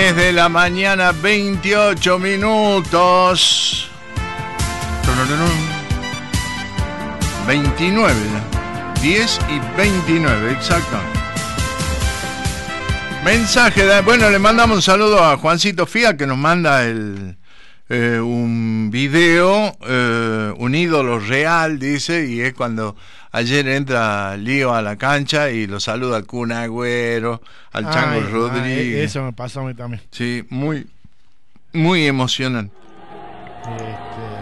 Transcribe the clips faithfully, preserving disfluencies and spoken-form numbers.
diez de la mañana, veintiocho minutos. veintinueve, diez y veintinueve, exactamente. Mensaje, de, bueno, le mandamos un saludo a Juancito Fía, que nos manda el eh, un video, eh, un ídolo real, dice, y es cuando ayer entra Lío a la cancha y lo saluda al Kun Agüero, al ay, Chango Rodríguez. Ay, eso me pasó a mí también. Sí, muy, muy emocionante. Este...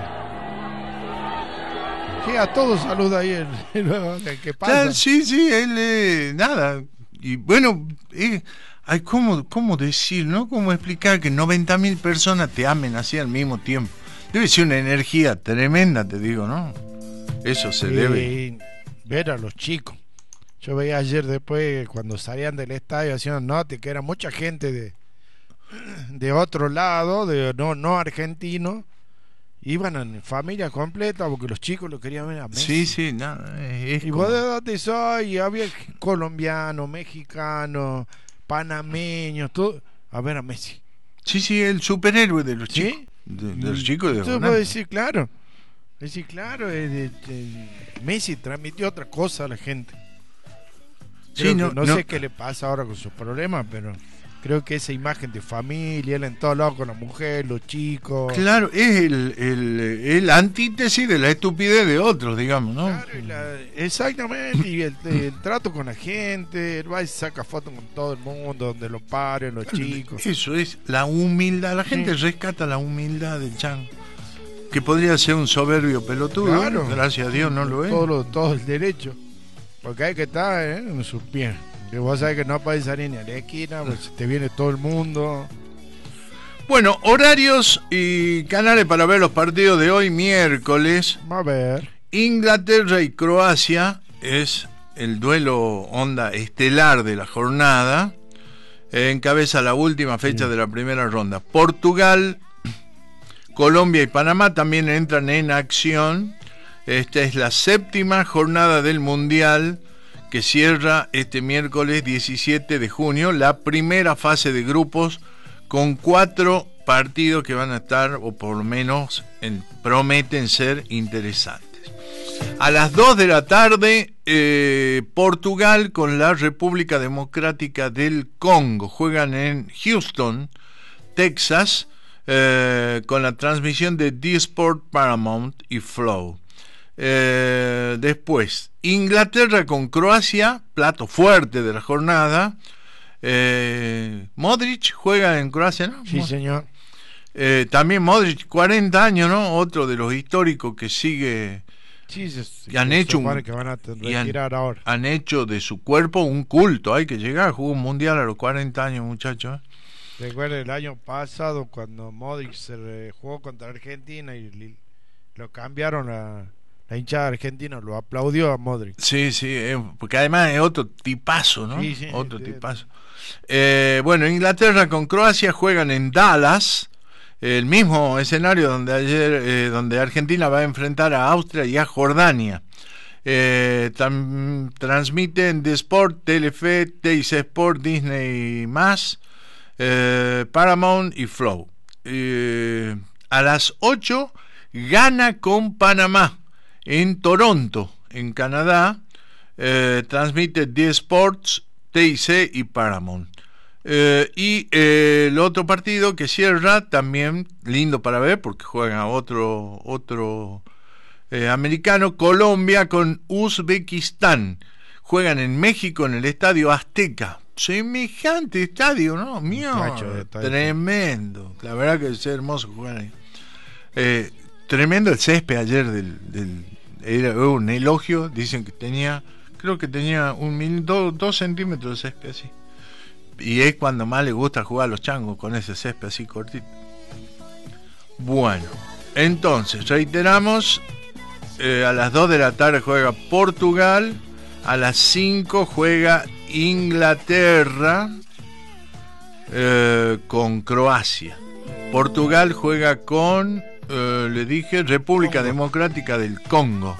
Sí, a todos saluda ahí el, el que pasa. Claro, sí, sí, él, eh, nada. Y bueno, eh, hay cómo, cómo decir, ¿no? Cómo explicar que noventa mil personas te amen así al mismo tiempo. Debe ser una energía tremenda, te digo, ¿no? Eso se y debe. Ver a los chicos. Yo veía ayer después, cuando salían del estadio, haciendo notas, que era mucha gente de de otro lado, de no, no argentino. Iban en familia completa porque los chicos lo querían ver a Sí, Messi. sí, nada. Es y como... vos de dónde sos, y había colombianos, mexicanos, panameños, todo, a ver a Messi. Sí, sí, el superhéroe de los ¿Sí? chicos. De, de los chicos de Entonces puedo decir, claro. Decir, claro, eh, de, de, Messi transmitió otra cosa a la gente. Sí, no, no, no sé qué le pasa ahora con sus problemas, pero creo que esa imagen de familia, él en todos lados con la mujer, los chicos. Claro, es el, el, el antítesis de la estupidez de otros, digamos, ¿no? Claro, y la, exactamente, y el, el trato con la gente, él va y saca fotos con todo el mundo, donde lo paren los chicos. Eso es la humildad, la gente sí. rescata la humildad del Chango, que podría ser un soberbio pelotudo, claro. Gracias a Dios no lo es. Todo, lo, todo el derecho, porque hay que estar ¿eh? en sus pies. Que vos sabés que no podés salir ni a la esquina, pues te viene todo el mundo. Bueno, horarios y canales para ver los partidos de hoy, miércoles. A ver. Inglaterra y Croacia es el duelo onda estelar de la jornada. Encabeza la última fecha sí. de la primera ronda. Portugal, Colombia y Panamá también entran en acción. Esta es la séptima jornada del Mundial, que cierra este miércoles diecisiete de junio la primera fase de grupos, con cuatro partidos que van a estar, o por lo menos en, prometen ser interesantes. A las dos de la tarde, eh, Portugal con la República Democrática del Congo juegan en Houston, Texas, eh, con la transmisión de D-Sport, Paramount y Flow. Eh, después, Inglaterra con Croacia, plato fuerte de la jornada. eh, Modric juega en Croacia, ¿no? Sí, señor. Eh, también Modric, cuarenta años, ¿no? Otro de los históricos que sigue. Sí, se, se, y han se hecho un, que van a han, ahora. han hecho de su cuerpo un culto. Hay que llegar, jugó un mundial a los cuarenta años, muchachos. Recuerda el año pasado cuando Modric se jugó contra Argentina y lo cambiaron a la hinchada argentina, lo aplaudió a Modric. Sí, sí, eh, porque además es otro tipazo, ¿no? Sí, sí, otro sí, tipazo. Eh, bueno, Inglaterra con Croacia juegan en Dallas, el mismo escenario donde ayer, eh, donde Argentina va a enfrentar a Austria y a Jordania. Eh, tam, transmiten The Sport, Telefe, T I C Sport, Disney más, eh, Paramount y Flow. Eh, a las ocho, Ghana con Panamá en Toronto, en Canadá. Eh, transmite D Sports, T I C y Paramount. Eh, y eh, el otro partido que cierra, también lindo para ver porque juegan a otro otro eh, americano, Colombia con Uzbekistán. Juegan en México en el Estadio Azteca. Semejante estadio, ¿no? Mío, tremendo. La verdad que es hermoso jugar ahí. Eh, tremendo el césped ayer del, del era un elogio. Dicen que tenía, creo que tenía un mil, do, dos centímetros de césped así. Y es cuando más le gusta jugar a los changos, con ese césped así cortito. Bueno, entonces reiteramos, eh, a las dos de la tarde juega Portugal, a las cinco juega Inglaterra eh, con Croacia. Portugal juega con, eh, le dije, República Congo. Democrática del Congo.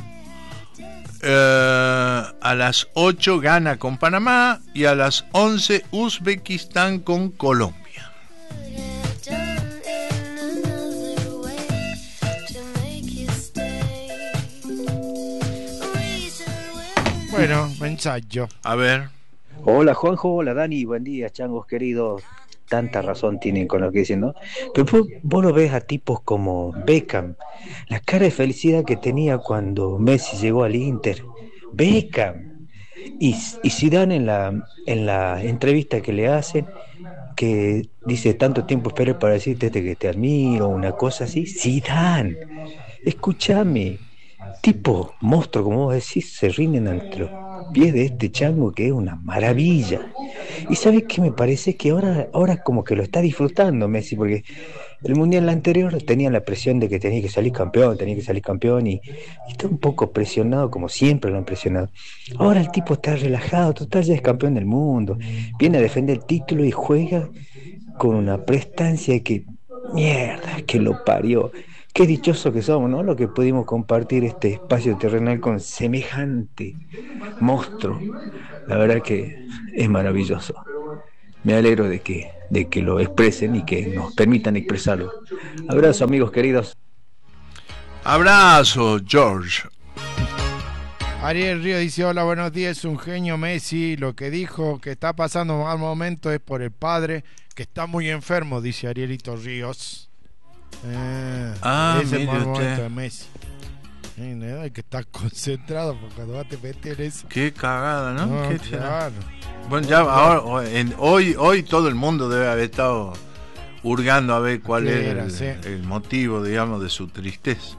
Eh, a las ocho Ghana con Panamá y a las once Uzbekistán con Colombia. Bueno, ensayo. A ver. Hola Juanjo, hola Dani, buen día, changos queridos. Tanta razón tienen con lo que dicen, ¿no? Pero vos, vos lo ves a tipos como Beckham, la cara de felicidad que tenía cuando Messi llegó al Inter. Beckham. Y, y Zidane en la, en la entrevista que le hacen, que dice tanto tiempo esperé para decirte que te admiro, una cosa así. Zidane, escúchame, tipo monstruo, como vos decís, se rinden ante los pies de este chango que es una maravilla. Y sabes qué me parece que ahora, ahora como que lo está disfrutando Messi, porque el mundial anterior tenía la presión de que tenía que salir campeón, tenía que salir campeón y, y está un poco presionado como siempre lo han presionado. Ahora el tipo está relajado, total ya es campeón del mundo, viene a defender el título y juega con una prestancia que, mierda, que lo parió. Qué dichoso que somos, ¿no? Lo que pudimos compartir este espacio terrenal con semejante monstruo. La verdad que es maravilloso. Me alegro de que, de que lo expresen y que nos permitan expresarlo. Abrazo, amigos queridos. Abrazo, George. Ariel Río dice, hola, buenos días, es un genio Messi. Lo que dijo que está pasando mal momento es por el padre, que está muy enfermo, dice Arielito Ríos. Eh, ah, ese mire es el usted. momento de Messi. Eh, hay que estar concentrado porque cuando vas a te meter eso. Qué cagada, ¿no? No, Qué claro. Bueno, ya ahora, en, hoy, hoy todo el mundo debe haber estado hurgando a ver cuál ¿Qué era era, el, sí? el motivo, digamos, de su tristeza.